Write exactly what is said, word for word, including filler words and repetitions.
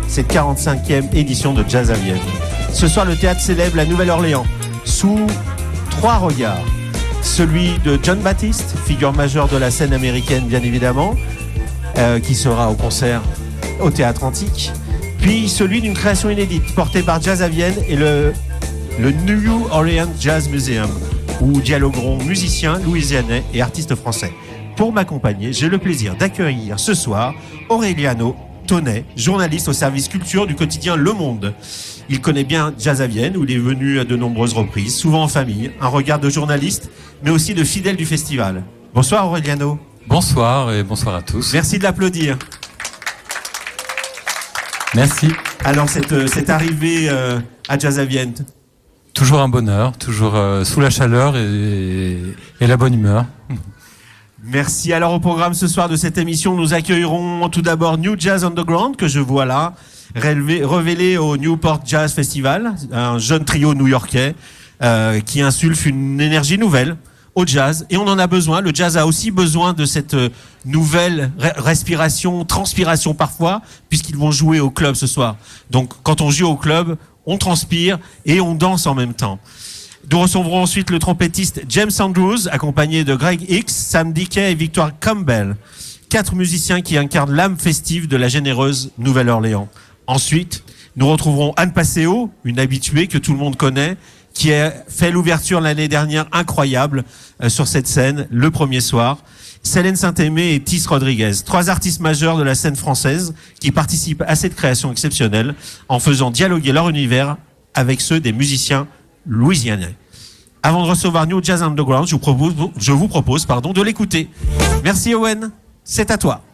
cette quarante-cinquième édition de Jazz à Vienne. Ce soir, le théâtre célèbre la Nouvelle-Orléans sous trois regards. Celui de John Baptiste, figure majeure de la scène américaine bien évidemment, euh, qui sera au concert au Théâtre Antique. Puis celui d'une création inédite portée par Jazz à Vienne et le, le New Orleans Jazz Museum, où dialogueront musiciens louisianais et artistes français. Pour m'accompagner, j'ai le plaisir d'accueillir ce soir Aureliano Tonnet, journaliste au service culture du quotidien Le Monde. Il connaît bien Jazz à Vienne, où il est venu à de nombreuses reprises, souvent en famille, un regard de journaliste, mais aussi de fidèle du festival. Bonsoir Aureliano. Bonsoir et bonsoir à tous. Merci de l'applaudir. Merci. Alors cette, cette arrivée euh, à Jazz à Vienne. Toujours un bonheur, toujours euh, sous la chaleur et, et la bonne humeur. Merci. Alors au programme ce soir de cette émission, nous accueillerons tout d'abord New Jazz Underground, que je vois là, révélé, révélé au Newport Jazz Festival, un jeune trio new-yorkais euh, qui insuffle une énergie nouvelle au jazz. Et on en a besoin. Le jazz a aussi besoin de cette nouvelle respiration, transpiration parfois, puisqu'ils vont jouer au club ce soir. Donc quand on joue au club, on transpire et on danse en même temps. Nous recevrons ensuite le trompettiste James Andrews, accompagné de Greg Hicks, Sam Dickey et Victoire Campbell. Quatre musiciens qui incarnent l'âme festive de la généreuse Nouvelle-Orléans. Ensuite, nous retrouverons Anne Passeo, une habituée que tout le monde connaît, qui a fait l'ouverture l'année dernière incroyable euh, sur cette scène, le premier soir. Célène Saint-Aimé et Tis Rodriguez, trois artistes majeurs de la scène française qui participent à cette création exceptionnelle en faisant dialoguer leur univers avec ceux des musiciens louisianais. Avant de recevoir New Jazz Underground, je vous propose, je vous propose pardon, de l'écouter. Merci Owen, c'est à toi.